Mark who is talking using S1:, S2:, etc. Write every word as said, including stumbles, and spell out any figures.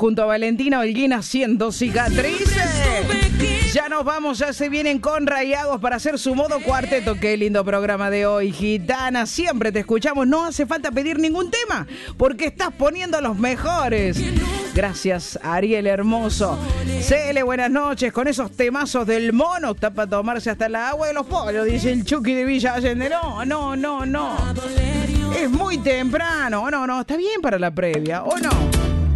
S1: junto a Valentina Holguín haciendo cicatrices. Ya nos vamos, ya se vienen con Rayados para hacer su modo cuarteto. Qué lindo programa de hoy, gitana. Siempre te escuchamos, no hace falta pedir ningún tema, porque estás poniendo los mejores. Gracias, Ariel hermoso. Cele, buenas noches, con esos temazos del mono. Está para tomarse hasta el agua de los pollos, dice el Chucky de Villa Allende. No, no, no, no. Es muy temprano. No, no, está bien para la previa, ¿o no?